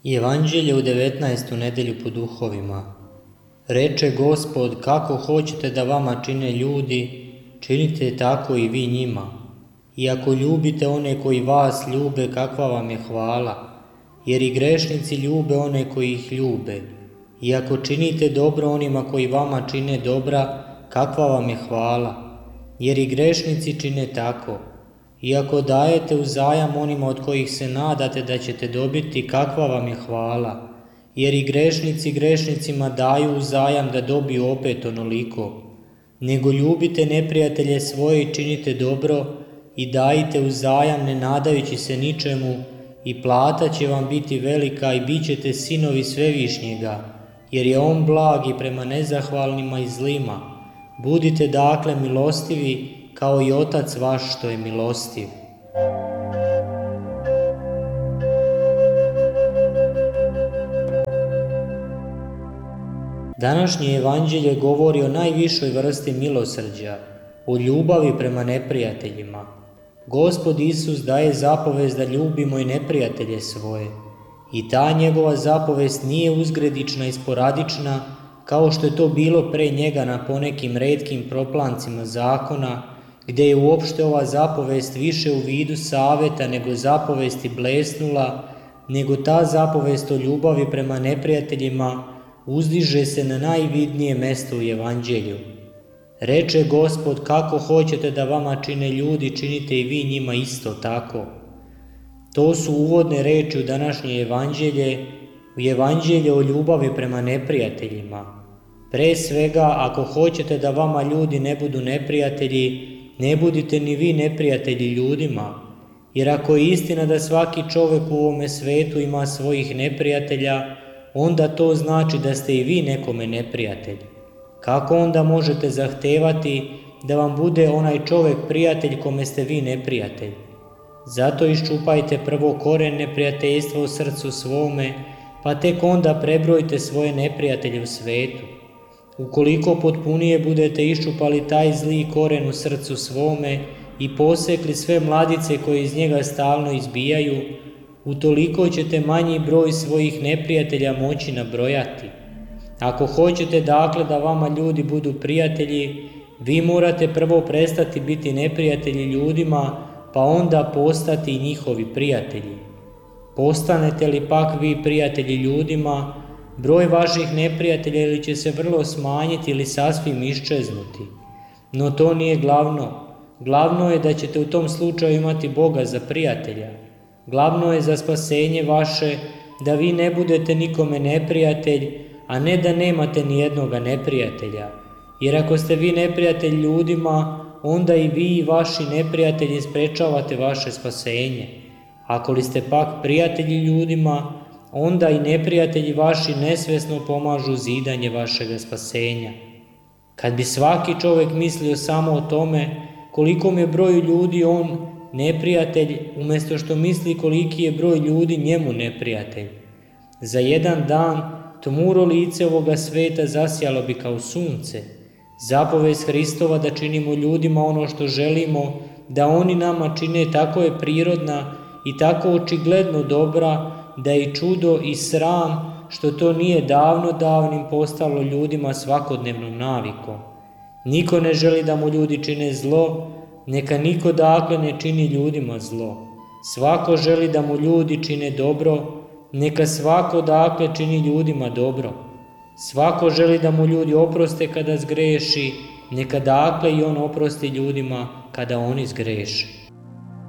Evanđelje u 19. nedelju po duhovima. Reče Gospod, kako hoćete da vama čine ljudi, činite tako i vi njima. I ako ljubite one koji vas ljube, kakva vam je hvala, jer i grešnici ljube one koji ih ljube. I ako činite dobro onima koji vama čine dobra, kakva vam je hvala, jer i grešnici čine tako. I ako dajete uzajam onima od kojih se nadate da ćete dobiti, kakva vam je hvala, jer i grešnici grešnicima daju uzajam da dobiju opet onoliko. Nego ljubite neprijatelje svoje i činite dobro i dajte uzajam ne nadajući se ničemu, i plata će vam biti velika i bit ćete sinovi Svevišnjega, jer je on blag i prema nezahvalnima i zlima. Budite dakle milostivi, kao i Otac vaš što je milostiv. Današnje evanđelje govori o najvišoj vrsti milosrđa, o ljubavi prema neprijateljima. Gospod Isus daje zapovest da ljubimo i neprijatelje svoje. I ta njegova zapovest nije uzgredična i sporadična, kao što je to bilo pre njega na ponekim retkim proplancima zakona, gdje je uopšte ova zapovest više u vidu saveta nego zapovesti blesnula, nego ta zapovest o ljubavi prema neprijateljima uzdiže se na najvidnije mesto u evanđelju. Reče Gospod, kako hoćete da vama čine ljudi, činite i vi njima isto tako. To su uvodne reči u današnje evanđelje, u evanđelje o ljubavi prema neprijateljima. Pre svega, ako hoćete da vama ljudi ne budu neprijatelji, ne budite ni vi neprijatelji ljudima, jer ako je istina da svaki čovjek u ovome svetu ima svojih neprijatelja, onda to znači da ste i vi nekome neprijatelj. Kako onda možete zahtevati da vam bude onaj čovjek prijatelj kome ste vi neprijatelj? Zato iščupajte prvo koren neprijateljstva u srcu svome, pa tek onda prebrojite svoje neprijatelje u svetu. Ukoliko potpunije budete iščupali taj zli koren u srcu svome i posekli sve mladice koje iz njega stalno izbijaju, utoliko ćete manji broj svojih neprijatelja moći nabrojati. Ako hoćete dakle da vama ljudi budu prijatelji, vi morate prvo prestati biti neprijatelji ljudima, pa onda postati i njihovi prijatelji. Postanete li pak vi prijatelji ljudima, broj vaših neprijatelja ili će se vrlo smanjiti ili sasvim iščeznuti. No to nije glavno. Glavno je da ćete u tom slučaju imati Boga za prijatelja. Glavno je za spasenje vaše da vi ne budete nikome neprijatelj, a ne da nemate ni jednoga neprijatelja. Jer ako ste vi neprijatelj ljudima, onda i vi i vaši neprijatelji sprečavate vaše spasenje. Ako li ste pak prijatelji ljudima, onda i neprijatelji vaši nesvjesno pomažu zidanje vašega spasenja. Kad bi svaki čovjek mislio samo o tome kolikom je broju ljudi on neprijatelj, umjesto što misli koliki je broj ljudi njemu neprijatelj, za jedan dan tmuro lice ovoga sveta zasjalo bi kao sunce. Zapovest Hristova da činimo ljudima ono što želimo da oni nama čine tako je prirodna i tako očigledno dobra, da je i čudo i sram što to nije davnim postalo ljudima svakodnevnom navikom. Niko ne želi da mu ljudi čine zlo, neka niko dakle ne čini ljudima zlo. Svako želi da mu ljudi čine dobro, neka svako dakle čini ljudima dobro. Svako želi da mu ljudi oproste kada zgreši, neka dakle i on oprosti ljudima kada oni zgreše.